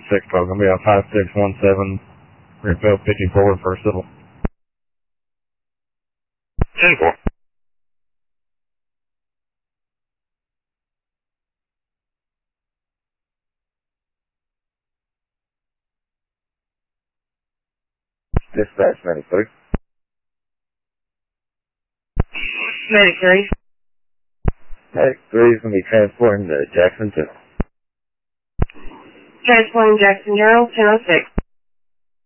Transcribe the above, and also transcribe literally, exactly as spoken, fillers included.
six, call gonna be on five six one seven, Greenfield fifty-four for civil. ten four. Dispatch ninety-three. ninety-three. ninety-three is going to be transporting to Jackson two. Transporting Jackson General, ten oh six.